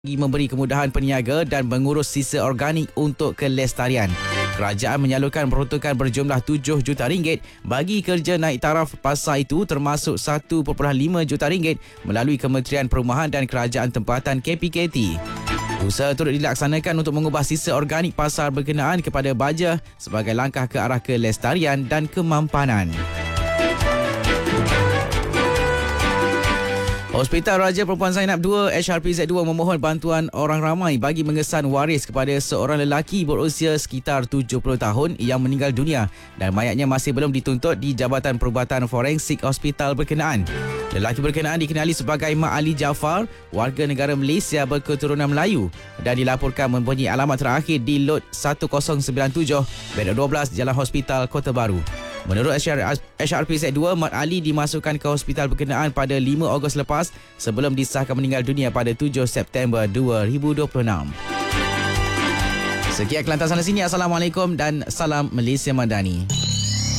memberi kemudahan peniaga dan mengurus sisa organik untuk kelestarian. Kerajaan menyalurkan peruntukan berjumlah 7 juta ringgit bagi kerja naik taraf pasar itu, termasuk 1.5 juta ringgit melalui Kementerian Perumahan dan Kerajaan Tempatan KPKT. Usaha turut dilaksanakan untuk mengubah sisa organik pasar berkenaan kepada baja sebagai langkah ke arah kelestarian dan kemampanan. Hospital Raja Perempuan Zainab II HRPZ2 memohon bantuan orang ramai bagi mengesan waris kepada seorang lelaki berusia sekitar 70 tahun yang meninggal dunia dan mayatnya masih belum dituntut di Jabatan Perubatan Forensik Hospital berkenaan. Lelaki berkenaan dikenali sebagai Mak Ali Jaafar, warga negara Malaysia berketurunan Melayu dan dilaporkan mempunyai alamat terakhir di Lot 1097, Bed 12, Jalan Hospital, Kota Baru. Menurut HRPZ2, Mat Ali dimasukkan ke hospital berkenaan pada 5 Ogos lepas sebelum disahkan meninggal dunia pada 7 September 2026. Sekian Kelantan sana sini. Assalamualaikum dan salam Malaysia Madani.